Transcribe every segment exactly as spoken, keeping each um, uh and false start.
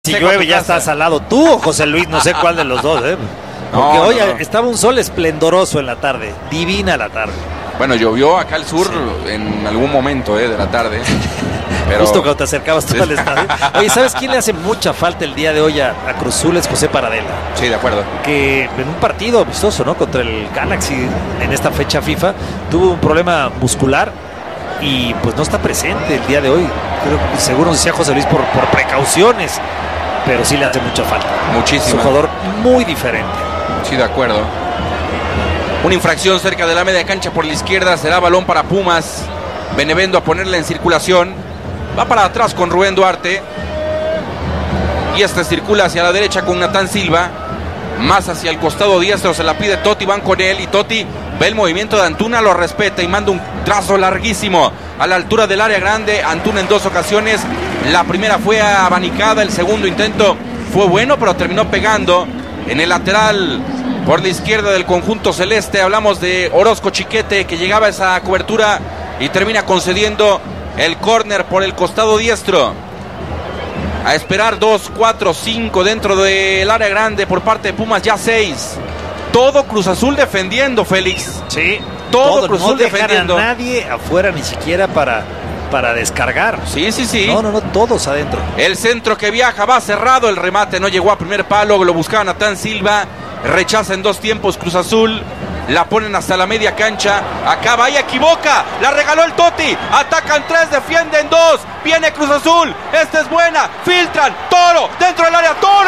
Si llueve ya estás al lado tú o José Luis, no sé cuál de los dos, ¿eh? Porque no, hoy no, no. estaba un sol esplendoroso en la tarde, divina la tarde. Bueno, llovió acá al sur sí. en algún momento eh, de la tarde. Pero... Justo cuando te acercabas tú al estadio. Oye, ¿sabes quién le hace mucha falta el día de hoy a, a Cruz Azul? Es José Paradela. Sí, de acuerdo. Que en un partido amistoso, ¿no? Contra el Galaxy en esta fecha FIFA, tuvo un problema muscular y pues no está presente el día de hoy. Creo que seguro decía José Luis por, por precauciones, pero sí le hace mucha falta. Muchísimo. Es un jugador muy diferente. Sí, de acuerdo. Una infracción cerca de la media cancha por la izquierda. Será balón para Pumas. Benevendo a ponerla en circulación. Va para atrás con Rubén Duarte. Y este circula hacia la derecha con Natán Silva. Más hacia el costado diestro. Se la pide Totti. Van con él. Y Totti ve el movimiento de Antuna. Lo respeta y manda un trazo larguísimo a la altura del área grande. Antuna en dos ocasiones. La primera fue abanicada. El segundo intento fue bueno, pero terminó pegando en el lateral por la izquierda del conjunto celeste. Hablamos de Orozco Chiquete, que llegaba a esa cobertura y termina concediendo el córner por el costado diestro. A esperar dos, cuatro, cinco dentro del área grande por parte de Pumas, ya seis. Todo Cruz Azul defendiendo, Félix. Sí, todo, todo Cruz Azul no defendiendo. A nadie afuera ni siquiera para, para descargar. Sí, sí, sí. No, no, no, todos adentro. El centro que viaja va cerrado, el remate no llegó a primer palo, lo buscaba Natán Silva. Rechaza en dos tiempos Cruz Azul. La ponen hasta la media cancha. Acaba y equivoca. La regaló el Totti. Atacan tres, defienden dos. Viene Cruz Azul. Esta es buena. Filtran. Toro. Dentro del área. Toro.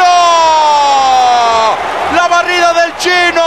La barrida del Chino.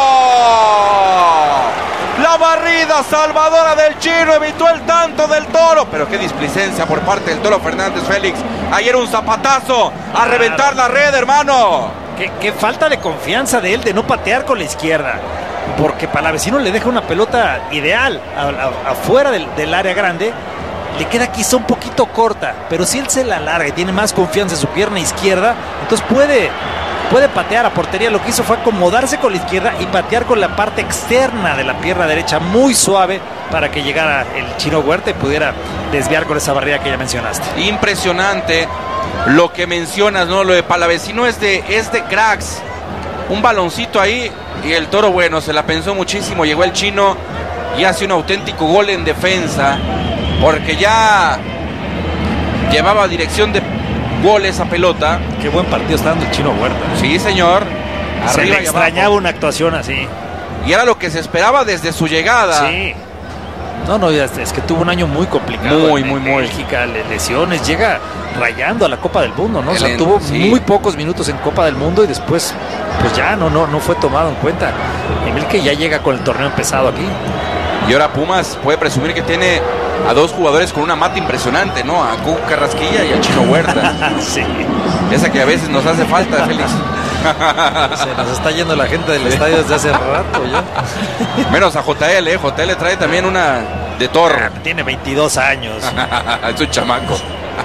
La barrida salvadora del Chino. Evitó el tanto del Toro. Pero qué displicencia por parte del Toro Fernández, Félix. Ayer un zapatazo. A reventar la red, hermano. Qué, qué falta de confianza de él de no patear con la izquierda. Porque Palavecino le deja una pelota ideal a, a, afuera del, del área grande. Le queda quizá un poquito corta, pero si él se la larga y tiene más confianza en su pierna izquierda, entonces puede, puede patear a portería. Lo que hizo fue acomodarse con la izquierda y patear con la parte externa de la pierna derecha muy suave para que llegara el Chino Huerta y pudiera desviar con esa barrera que ya mencionaste. Impresionante lo que mencionas, ¿no? Lo de Palavecino es de, es de cracks. Un baloncito ahí y el Toro, bueno, se la pensó muchísimo. Llegó el Chino y hace un auténtico gol en defensa, porque ya llevaba dirección de gol esa pelota. Qué buen partido está dando el Chino Huerta. Sí, señor. Se Arriba le extrañaba abajo. Una actuación así. Y era lo que se esperaba desde su llegada. Sí. No, no, es que tuvo un año muy complicado. Muy, muy, muy. Bélgica, lesiones, llega rayando a la Copa del Mundo, ¿no? O sea, el, tuvo sí. muy pocos minutos en Copa del Mundo y después, pues ya no, no, no fue tomado en cuenta. Emil que ya llega con el torneo empezado aquí. Y ahora Pumas puede presumir que tiene a dos jugadores con una mata impresionante, ¿no? A Cuco Carrasquilla y a Chino Huerta. Sí. Esa que a veces nos hace falta, Félix. Se nos está yendo la gente del estadio desde hace rato ya. Menos a J L, ¿eh? J L trae también una de Toro. Ah, tiene veintidós años. Es un chamaco.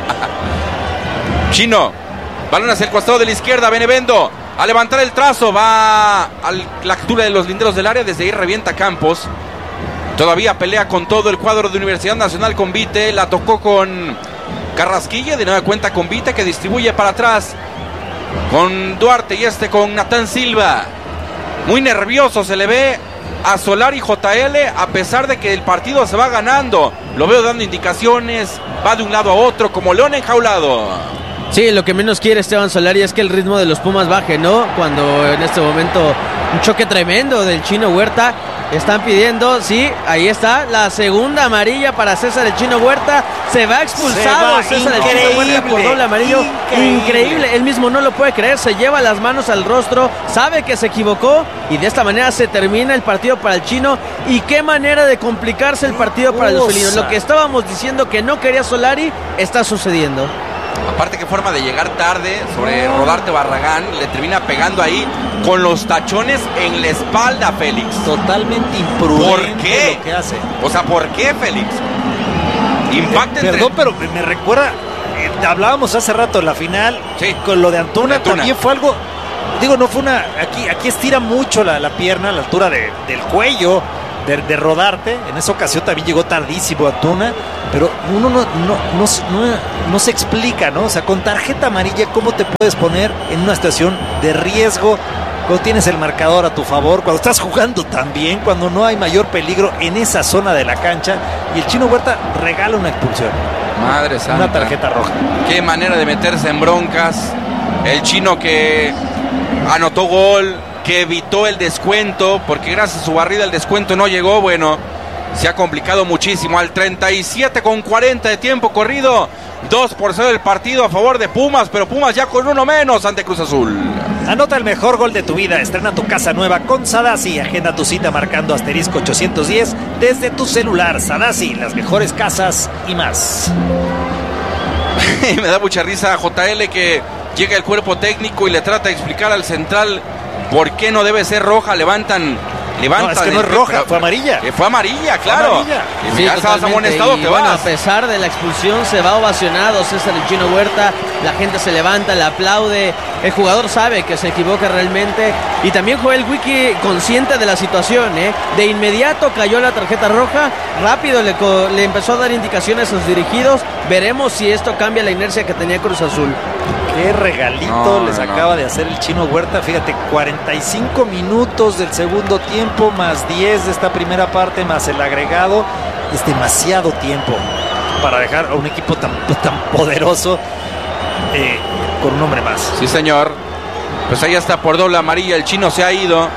Chino, balón hacia el costado de la izquierda, Benevendo. A levantar el trazo, va a la altura de los linderos del área, desde ahí revienta Campos. Todavía pelea con todo el cuadro de Universidad Nacional con Vite. La tocó con Carrasquilla, de nueva cuenta con Vite, que distribuye para atrás con Duarte y este con Natán Silva. Muy nervioso se le ve a Solari J L, a pesar de que el partido se va ganando. Lo veo dando indicaciones, va de un lado a otro como león enjaulado. Sí, lo que menos quiere Esteban Solari es que el ritmo de los Pumas baje, ¿no? Cuando en este momento un choque tremendo del Chino Huerta. Están pidiendo, sí, ahí está, la segunda amarilla para César el Chino Huerta. Se va expulsado se va, César el Chino Huerta por doble amarillo. Increíble. increíble, él mismo no lo puede creer, se lleva las manos al rostro, sabe que se equivocó y de esta manera se termina el partido para el Chino. Y qué manera de complicarse el partido para los felinos. Lo que estábamos diciendo que no quería Solari está sucediendo. Aparte, qué forma de llegar tarde sobre Rodarte Barragán. Le termina pegando ahí con los tachones en la espalda, Félix. Totalmente imprudente. ¿Por qué? Lo que hace. O sea, ¿por qué, Félix? Impacta eh, entre... Perdón, pero me recuerda, eh, hablábamos hace rato en la final, sí, con lo de Antuna, de Antuna. También fue algo, digo, no fue una, aquí, aquí estira mucho la, la pierna a la altura de, del cuello. de, de rodarte. En esa ocasión también llegó tardísimo Antuna, pero uno no, no, no, no, no se explica, ¿no? O sea, con tarjeta amarilla, ¿cómo te puedes poner en una situación de riesgo cuando tienes el marcador a tu favor, cuando estás jugando tan bien, cuando no hay mayor peligro en esa zona de la cancha? Y el Chino Huerta regala una expulsión. Madre santa. Una tarjeta roja. Qué manera de meterse en broncas. El Chino que anotó gol, que evitó el descuento, porque gracias a su barrida el descuento no llegó. Bueno, se ha complicado muchísimo. Al treinta y siete con cuarenta de tiempo corrido, dos por cero el partido a favor de Pumas, pero Pumas ya con uno menos ante Cruz Azul. Anota el mejor gol de tu vida, estrena tu casa nueva con Sadasi, agenda tu cita marcando asterisco ochocientos diez desde tu celular. Sadasi, las mejores casas y más. Me da mucha risa J L que llega el cuerpo técnico y le trata de explicar al central por qué no debe ser roja. Levantan Levantan no, es que no es roja, fue amarilla. Que fue amarilla, claro. Fue amarilla. Y sí, ya estabas amonestado, te bueno, vas. A pesar de la expulsión, se va ovacionado César el Chino Huerta. La gente se levanta, le aplaude. El jugador sabe que se equivoca realmente. Y también Joel Wiki consciente de la situación, ¿eh? De inmediato cayó la tarjeta roja. Rápido le, le empezó a dar indicaciones a sus dirigidos. Veremos si esto cambia la inercia que tenía Cruz Azul. Qué regalito no, les no, acaba no. de hacer el Chino Huerta. Fíjate, cuarenta y cinco minutos del segundo tiempo, más diez de esta primera parte, más el agregado. Es demasiado tiempo para dejar a un equipo tan, tan poderoso eh, con un hombre más. Sí, señor. Pues ahí está por doble amarilla. El Chino se ha ido.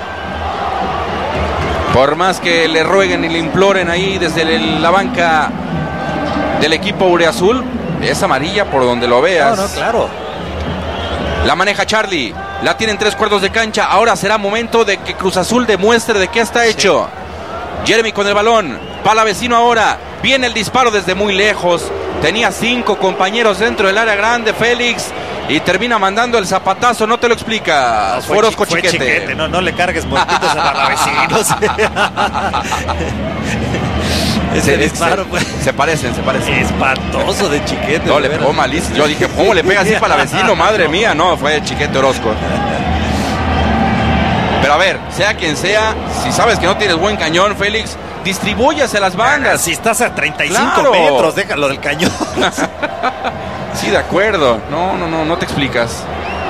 Por más que le rueguen y le imploren ahí desde el, la banca del equipo Uriazul, es amarilla por donde lo veas. No, no, claro. La maneja Charlie, la tiene en tres cuartos de cancha. Ahora será momento de que Cruz Azul demuestre de qué está hecho. Sí. Jeremy con el balón, Palavecino ahora. Viene el disparo desde muy lejos. Tenía cinco compañeros dentro del área grande, Félix, y termina mandando el zapatazo. No te lo explica. No, fue Orozco chi Chiquete. chiquete. No, no le cargues muertitos a Palavecinos. Ese disparo, pues. Se, se parecen, se parecen. Espantoso de Chiquete. No, le pegó malísimo. Yo dije, ¿cómo le pega así para la vecino? Madre mía, no, fue Chiquete Orozco. Pero a ver, sea quien sea, si sabes que no tienes buen cañón, Félix, distribúyase las bandas. Si estás a treinta y cinco claro. metros, déjalo del cañón. Sí, de acuerdo. No, no, no, no te explicas.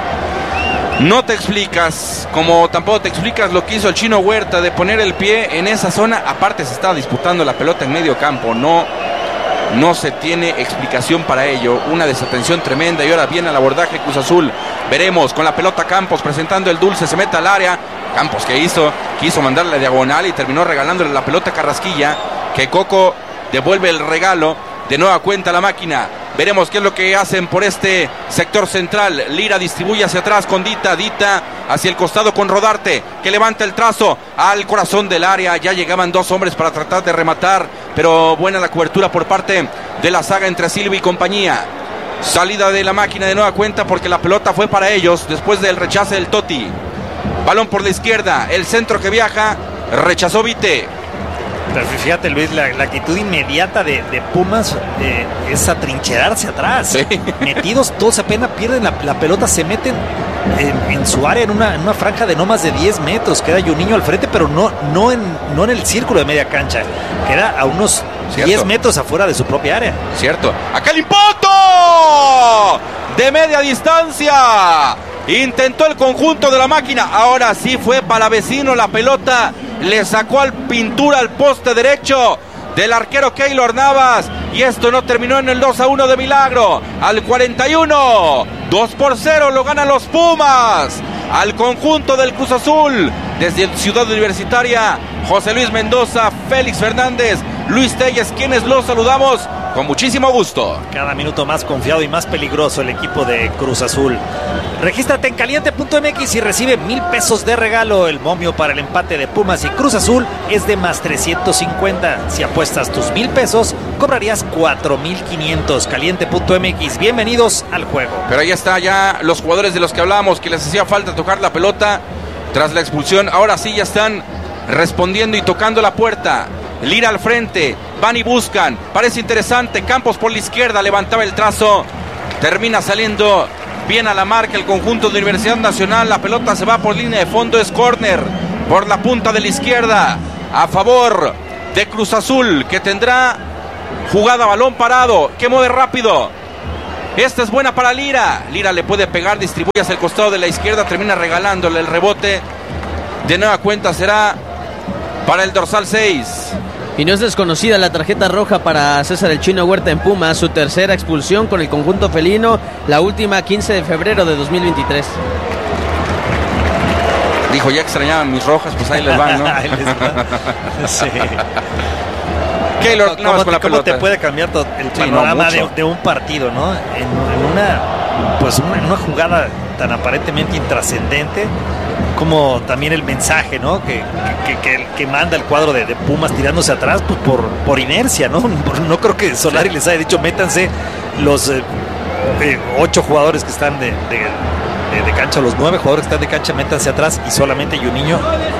No te explicas, como tampoco te explicas lo que hizo el Chino Huerta de poner el pie en esa zona. Aparte se estaba disputando la pelota en medio campo. No, no se tiene explicación para ello. Una desatención tremenda y ahora viene el abordaje Cruz Azul. Veremos con la pelota Campos presentando el dulce, se mete al área. Campos que hizo, quiso mandarle diagonal y terminó regalándole la pelota a Carrasquilla. Que Coco devuelve el regalo. De nueva cuenta la máquina. Veremos qué es lo que hacen por este sector central. Lira distribuye hacia atrás con Dita. Dita hacia el costado con Rodarte, que levanta el trazo al corazón del área. Ya llegaban dos hombres para tratar de rematar, pero buena la cobertura por parte de la saga entre Silva y compañía. Salida de la máquina de nueva cuenta porque la pelota fue para ellos después del rechace del Toti. Balón por la izquierda. El centro que viaja. Rechazó Vite. Pero fíjate, Luis, la, la actitud inmediata de, de Pumas eh, es atrincherarse atrás. Sí. Metidos todos apenas pierden la, la pelota, se meten en, en su área, en una, en una franja de no más de diez metros. Queda Juninho al frente, pero no, no, en, no en el círculo de media cancha. Queda a unos Cierto. diez metros afuera de su propia área. Cierto. ¡Acá el impacto! De media distancia. Intentó el conjunto de la máquina. Ahora sí fue Palavecino la pelota. Le sacó al pintura al poste derecho del arquero Keylor Navas. Y esto no terminó en el dos a uno de milagro. Al cuarenta y uno, dos por cero lo ganan los Pumas. Al conjunto del Cruz Azul. Desde Ciudad Universitaria, José Luis Mendoza, Félix Fernández, Luis Telles, quienes los saludamos con muchísimo gusto. Cada minuto más confiado y más peligroso el equipo de Cruz Azul. Regístrate en caliente punto m x y recibe mil pesos de regalo. El momio para el empate de Pumas y Cruz Azul es de más trescientos cincuenta. Si apuestas tus mil pesos, cobrarías cuatro mil quinientos. caliente punto m x, bienvenidos al juego. Pero ahí está ya los jugadores de los que hablábamos, que les hacía falta tocar la pelota tras la expulsión. Ahora sí ya están respondiendo y tocando la puerta. Lira al frente, van y buscan, parece interesante. Campos por la izquierda, levantaba el trazo, termina saliendo bien a la marca el conjunto de Universidad Nacional. La pelota se va por línea de fondo, es córner por la punta de la izquierda. a favor de Cruz Azul, que tendrá jugada balón parado, que mueve rápido. Esta es buena para Lira. Lira le puede pegar, distribuye hacia el costado de la izquierda, termina regalándole el rebote. De nueva cuenta será para el dorsal seis. Y no es desconocida la tarjeta roja para César el Chino Huerta en Pumas, su tercera expulsión con el conjunto felino, la última quince de febrero de dos mil veintitrés. Dijo, ya extrañaban mis rojas, pues ahí les van, ¿no? Ahí les van. Sí. Keylor, ¿Cómo, con la ¿cómo te pelota. puede cambiar todo el Sí, panorama no, de, mucho. de un partido, ¿no? En, en una, pues una, en una jugada tan aparentemente intrascendente, como también el mensaje, ¿no? Que, que, que, que manda el cuadro de, de Pumas tirándose atrás, pues por, por inercia, ¿no? No creo que Solari les haya dicho, métanse los eh, eh, ocho jugadores que están de, de, de, de cancha, los nueve jugadores que están de cancha, métanse atrás, y solamente Juninho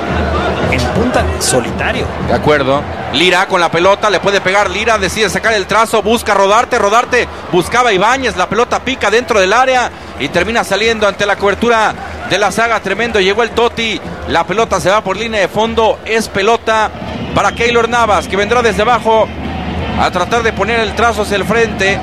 en punta solitario. De acuerdo. Lira con la pelota, le puede pegar. Lira decide sacar el trazo, busca Rodarte, Rodarte buscaba a Ibáñez, la pelota pica dentro del área y termina saliendo ante la cobertura de la saga. Tremendo, llegó el Toti, la pelota se va por línea de fondo, es pelota para Keylor Navas, que vendrá desde abajo a tratar de poner el trazo hacia el frente.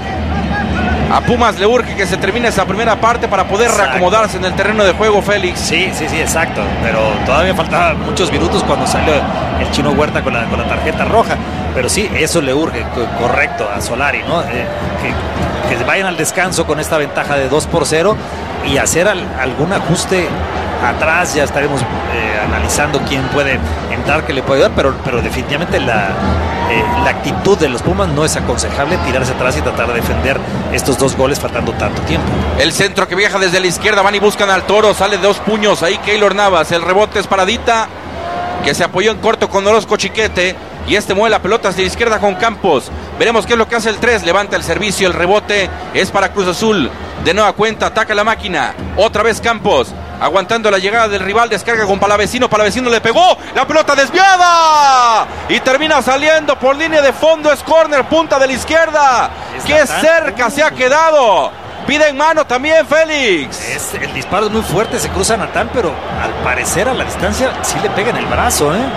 A Pumas le urge que se termine esa primera parte para poder Exacto. reacomodarse en el terreno de juego, Félix. Sí, sí, sí, exacto. Pero todavía faltaban muchos minutos cuando salió el Chino Huerta con la, con la tarjeta roja. Pero sí, eso le urge, co- correcto, a Solari, ¿no? Eh, que, que vayan al descanso con esta ventaja de dos por cero y hacer al- algún ajuste atrás. Ya estaremos eh, analizando quién puede entrar, que le puede ayudar, pero, pero definitivamente la, eh, la actitud de los Pumas no es aconsejable, tirarse atrás y tratar de defender estos dos goles faltando tanto tiempo. El centro que viaja desde la izquierda, van y buscan al Toro, sale de dos puños, ahí Keylor Navas, el rebote es para Dita, que se apoyó en corto con Orozco Chiquete, y este mueve la pelota hacia la izquierda con Campos. Veremos qué es lo que hace el tres, levanta el servicio, el rebote es para Cruz Azul, de nueva cuenta, ataca la máquina, otra vez Campos, aguantando la llegada del rival, descarga con Palavecino, Palavecino le pegó, la pelota desviada, y termina saliendo por línea de fondo, es córner, punta de la izquierda, Es qué Natán. cerca se ha quedado, pide en mano también Félix. Es, el disparo es muy fuerte, se cruza Natán, pero al parecer a la distancia sí le pega en el brazo, ¿eh?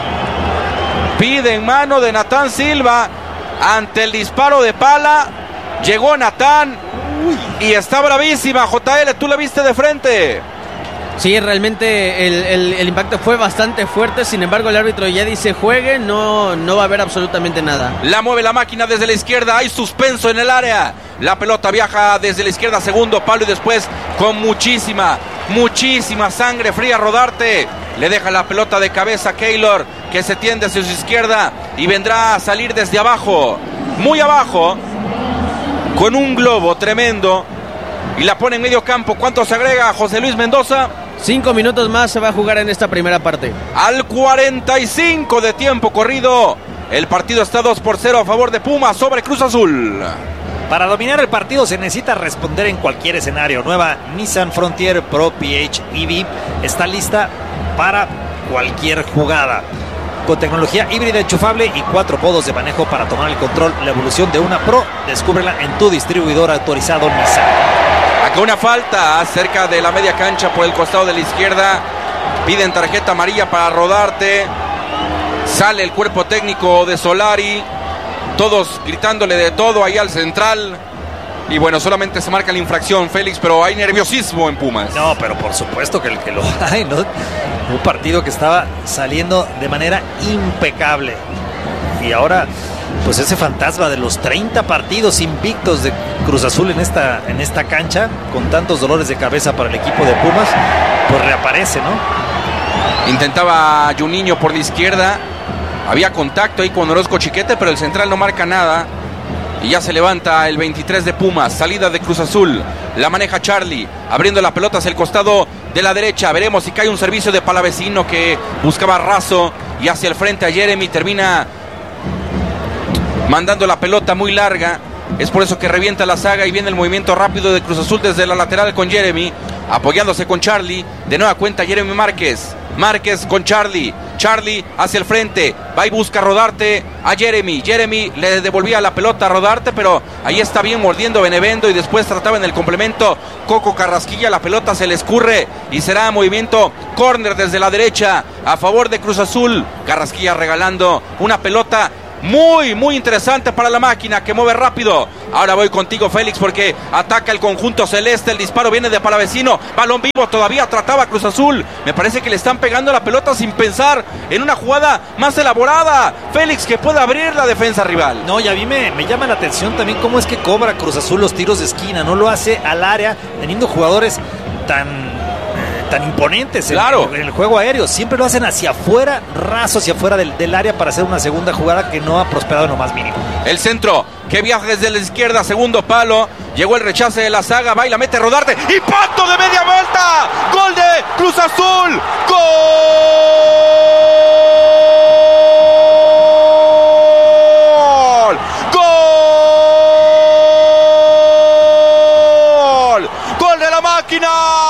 Pide en mano de Natán Silva ante el disparo de Pala. Llegó Natán y está bravísima. J L, tú la viste de frente. Sí, realmente el, el, el impacto fue bastante fuerte, sin embargo el árbitro ya dice juegue, no, no va a haber absolutamente nada. La mueve la máquina desde la izquierda, hay suspenso en el área. La pelota viaja desde la izquierda, segundo palo, y después con muchísima, muchísima sangre fría Rodarte. Le deja la pelota de cabeza a Keylor, que se tiende hacia su izquierda y vendrá a salir desde abajo, muy abajo, con un globo tremendo, y la pone en medio campo. ¿Cuánto se agrega, José Luis Mendoza? Cinco minutos más se va a jugar en esta primera parte. Al cuarenta y cinco de tiempo corrido, el partido está dos por cero a favor de Pumas sobre Cruz Azul. Para dominar el partido se necesita responder en cualquier escenario. Nueva Nissan Frontier Pro P H E V está lista para cualquier jugada. Con tecnología híbrida enchufable y cuatro modos de manejo para tomar el control. La evolución de una Pro, descúbrela en tu distribuidor autorizado Nissan. Acá una falta cerca de la media cancha por el costado de la izquierda. Piden tarjeta amarilla para Rodarte. Sale el cuerpo técnico de Solari. Todos gritándole de todo ahí al central. Y bueno, solamente se marca la infracción, Félix, pero hay nerviosismo en Pumas. No, pero por supuesto que, el que lo hay, ¿no? Un partido que estaba saliendo de manera impecable. Y ahora, pues ese fantasma de los treinta partidos invictos de Cruz Azul en esta, en esta cancha, con tantos dolores de cabeza para el equipo de Pumas, pues reaparece, ¿no? Intentaba Juninho por la izquierda. Había contacto ahí con Orozco Chiquete, pero el central no marca nada. Y ya se levanta el veintitrés de Pumas. Salida de Cruz Azul. La maneja Charlie, abriendo la pelota hacia el costado de la derecha. Veremos si cae un servicio de Palavecino, que buscaba raso, y hacia el frente a Jeremy. Termina mandando la pelota muy larga. Es por eso que revienta la saga y viene el movimiento rápido de Cruz Azul desde la lateral con Jeremy, apoyándose con Charlie. De nueva cuenta Jeremy Márquez. Márquez con Charlie. Charlie hacia el frente, va y busca a Rodarte a Jeremy. Jeremy le devolvía la pelota a Rodarte, pero ahí está bien mordiendo Benevendo y después trataba en el complemento Coco Carrasquilla. La pelota se le escurre y será movimiento córner desde la derecha a favor de Cruz Azul. Carrasquilla regalando una pelota muy, muy interesante para la máquina que mueve rápido. Ahora voy contigo, Félix, porque ataca el conjunto celeste. El disparo viene de Palavecino. Balón vivo, todavía trataba Cruz Azul. Me parece que le están pegando la pelota sin pensar en una jugada más elaborada. Félix, que puede abrir la defensa rival. No, y a mí me, me llama la atención también cómo es que cobra Cruz Azul los tiros de esquina. No lo hace al área, teniendo jugadores tan... tan imponentes en, claro. en el juego aéreo. Siempre lo hacen hacia afuera, raso hacia afuera del, del área para hacer una segunda jugada que no ha prosperado en lo más mínimo. El centro que viaja desde la izquierda, segundo palo. Llegó el rechace de la saga, va y la mete Rodarte. ¡Impacto de media vuelta! ¡Gol de Cruz Azul! ¡Gol! ¡Gol! ¡Gol de la máquina!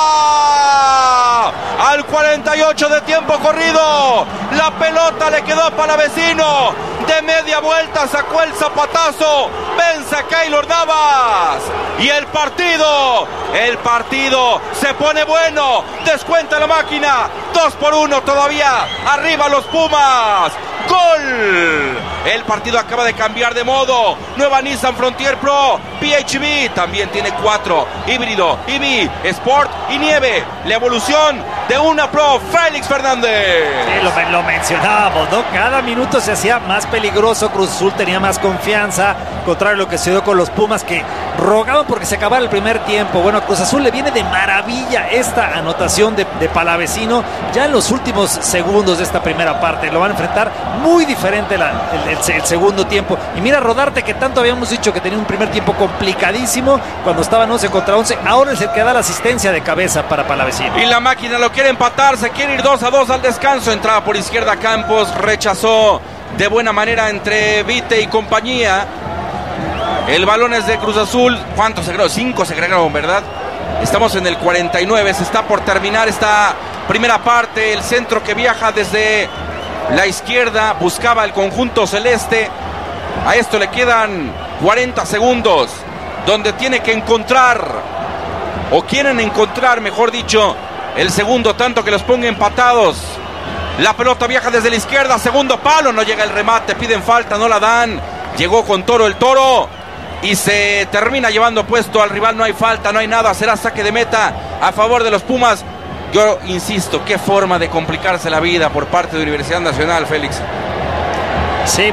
Al cuarenta y ocho de tiempo corrido, la pelota le quedó a Palavecino, de media vuelta sacó el zapatazo, vence a Keylor Navas y el partido, el partido se pone bueno, descuenta la máquina, dos por uno todavía, arriba los Pumas. ¡Gol! El partido acaba de cambiar de modo. Nueva Nissan Frontier Pro P H E V también tiene cuatro. Híbrido, E V, Sport y Nieve. La evolución de una Pro. Félix Fernández. Sí, lo, lo mencionábamos, ¿no? Cada minuto se hacía más peligroso. Cruz Azul tenía más confianza. Contrario a lo que se dio con los Pumas, que rogaban porque se acabara el primer tiempo. Bueno, a Cruz Azul le viene de maravilla esta anotación de, de Palavecino. Ya en los últimos segundos de esta primera parte lo van a enfrentar muy diferente la, el, el, el segundo tiempo. Y mira Rodarte, que tanto habíamos dicho que tenía un primer tiempo complicadísimo cuando estaban once contra once. Ahora es el que da la asistencia de cabeza para Palavecino. Y la máquina lo quiere empatar, se quiere ir dos a dos al descanso. Entraba por izquierda Campos, rechazó de buena manera entre Vite y compañía. El balón es de Cruz Azul. ¿Cuántos se agregaron? Cinco se agregaron, ¿verdad? Estamos en el cuarenta y nueve, se está por terminar esta primera parte. El centro que viaja desde la izquierda buscaba el conjunto celeste. A esto le quedan cuarenta segundos, donde tiene que encontrar, o quieren encontrar, mejor dicho, el segundo tanto que los ponga empatados. La pelota viaja desde la izquierda, segundo palo, no llega el remate, piden falta, no la dan. Llegó con Toro el Toro y se termina llevando puesto al rival. No hay falta, no hay nada, será saque de meta a favor de los Pumas. Yo insisto, qué forma de complicarse la vida por parte de Universidad Nacional, Félix. Sí,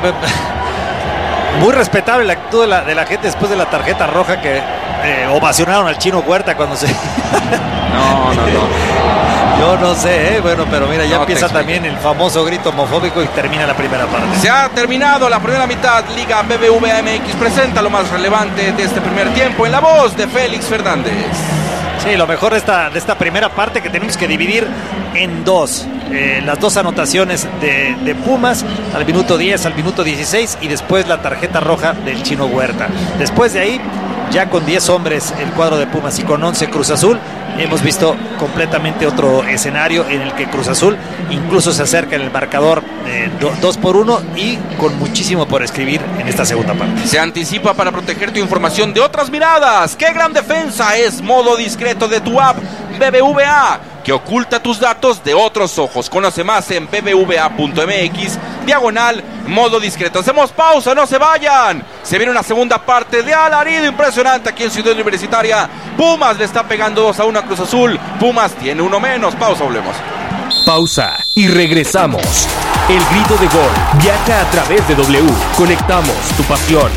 muy respetable la actitud de la, de la gente después de la tarjeta roja que eh, ovacionaron al Chino Huerta cuando se... No, no, no. Yo no sé, ¿eh? Bueno, pero mira, ya no empieza también el famoso grito homofóbico y termina la primera parte. Se ha terminado la primera mitad. Liga B B V A M X presenta lo más relevante de este primer tiempo en la voz de Félix Fernández. Sí, lo mejor de esta, de esta primera parte que tenemos que dividir en dos. Eh, las dos anotaciones de, de Pumas al minuto diez, al minuto dieciséis y después la tarjeta roja del Chino Huerta. Después de ahí, ya con diez hombres el cuadro de Pumas y con once Cruz Azul, hemos visto completamente otro escenario en el que Cruz Azul incluso se acerca en el marcador eh, dos por uno y con muchísimo por escribir en esta segunda parte. Se anticipa para proteger tu información de otras miradas. ¡Qué gran defensa es modo discreto de tu app B B V A! Que oculta tus datos de otros ojos. Conoce más en b b v a punto m x diagonal modo discreto. Hacemos pausa, no se vayan. Se viene una segunda parte de alarido impresionante aquí en Ciudad Universitaria. Pumas le está pegando dos a uno a Cruz Azul. Pumas tiene uno menos. Pausa, volvemos. Pausa y regresamos. El grito de gol viaja a través de W. Conectamos tu pasión.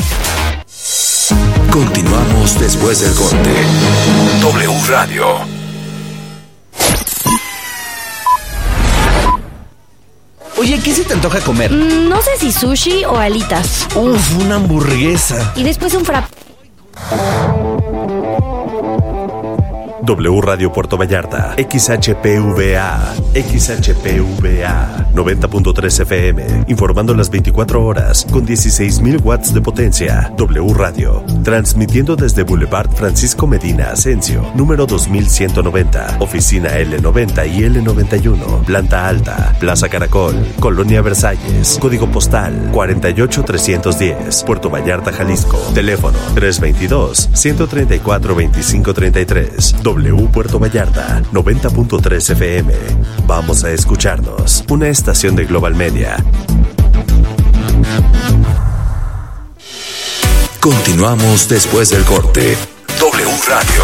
Continuamos después del corte. W Radio. Oye, ¿qué se te antoja comer? Mm, no sé si sushi o alitas. Uf, una hamburguesa. Y después un frapp. W Radio Puerto Vallarta, X H P V A, X H P V A, noventa punto tres F M, informando las veinticuatro horas, con dieciséis mil watts de potencia. W Radio, transmitiendo desde Boulevard Francisco Medina Asensio, número dos mil ciento noventa, oficina L noventa y L noventa y uno, planta alta, Plaza Caracol, Colonia Versalles, código postal cuarenta y ocho trescientos diez, Puerto Vallarta, Jalisco, teléfono tres veintidós, ciento treinta y cuatro, veinticinco treinta y tres. W Puerto Vallarta, noventa punto tres F M. Vamos a escucharnos. Una estación de Global Media. Continuamos después del corte. W Radio.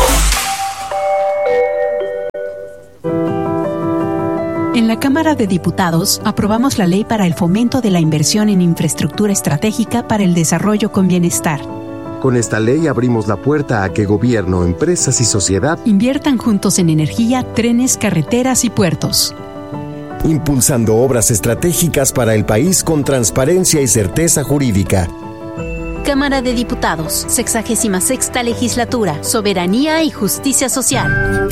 En la Cámara de Diputados aprobamos la ley para el fomento de la inversión en infraestructura estratégica para el desarrollo con bienestar. Con esta ley abrimos la puerta a que gobierno, empresas y sociedad inviertan juntos en energía, trenes, carreteras y puertos. Impulsando obras estratégicas para el país con transparencia y certeza jurídica. Cámara de Diputados, sexagésima sexta legislatura, soberanía y justicia social.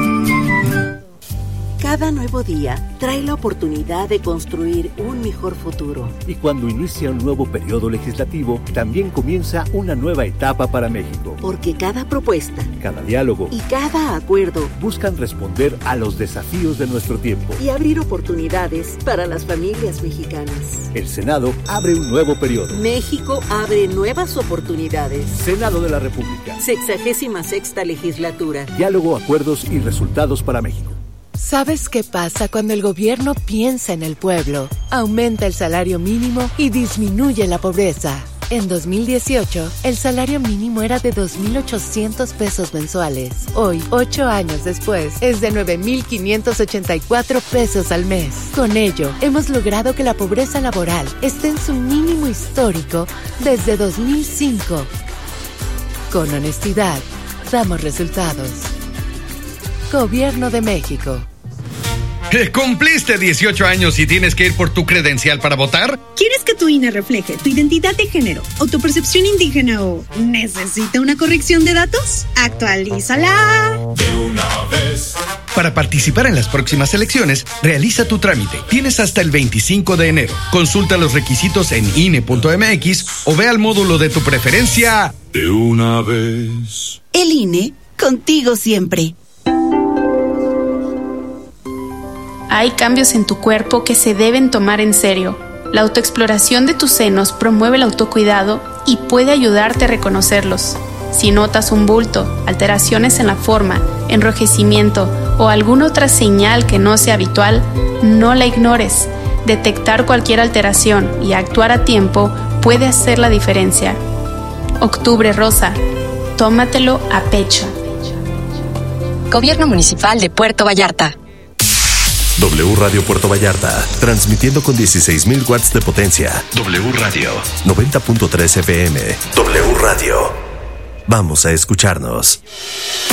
Cada nuevo día trae la oportunidad de construir un mejor futuro. Y cuando inicia un nuevo periodo legislativo, también comienza una nueva etapa para México. Porque cada propuesta, cada diálogo y cada acuerdo buscan responder a los desafíos de nuestro tiempo y abrir oportunidades para las familias mexicanas. El Senado abre un nuevo periodo. México abre nuevas oportunidades. Senado de la República. Sexagésima sexta legislatura. Diálogo, acuerdos y resultados para México. ¿Sabes qué pasa cuando el gobierno piensa en el pueblo? Aumenta el salario mínimo y disminuye la pobreza. En dos mil dieciocho, el salario mínimo era de dos mil ochocientos pesos mensuales. Hoy, ocho años después, es de nueve mil quinientos ochenta y cuatro pesos al mes. Con ello, hemos logrado que la pobreza laboral esté en su mínimo histórico desde dos mil cinco. Con honestidad, damos resultados. Gobierno de México. ¿Cumpliste dieciocho años y tienes que ir por tu credencial para votar? ¿Quieres que tu I N E refleje tu identidad de género o tu percepción indígena o necesita una corrección de datos? ¡Actualízala! De una vez. Para participar en las próximas elecciones, realiza tu trámite. Tienes hasta el veinticinco de enero. Consulta los requisitos en I N E punto M X o ve al módulo de tu preferencia. De una vez. El I N E, contigo siempre. Hay cambios en tu cuerpo que se deben tomar en serio. La autoexploración de tus senos promueve el autocuidado y puede ayudarte a reconocerlos. Si notas un bulto, alteraciones en la forma, enrojecimiento o alguna otra señal que no sea habitual, no la ignores. Detectar cualquier alteración y actuar a tiempo puede hacer la diferencia. Octubre Rosa. Tómatelo a pecho. Gobierno Municipal de Puerto Vallarta. W Radio Puerto Vallarta, transmitiendo con dieciséis mil watts de potencia. W Radio, noventa punto tres F M. W Radio. Vamos a escucharnos.